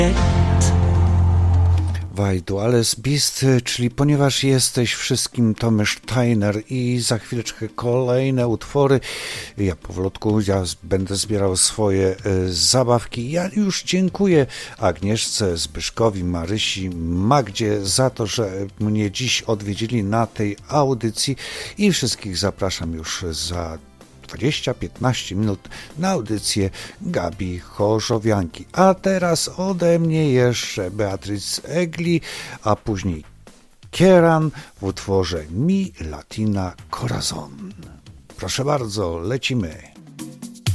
Weil du alles bist, czyli ponieważ jesteś wszystkim, Tomasz Steiner, i za chwileczkę kolejne utwory. Ja powolutku będę zbierał swoje zabawki. Ja już dziękuję Agnieszce, Zbyszkowi, Marysi, Magdzie za to, że mnie dziś odwiedzili na tej audycji, i wszystkich zapraszam już za 20-15 minut na audycję Gabi Chorzowianki. A teraz ode mnie jeszcze Beatrice Egli, a później Kieran w utworze Mi Latina Corazon. Proszę bardzo, lecimy.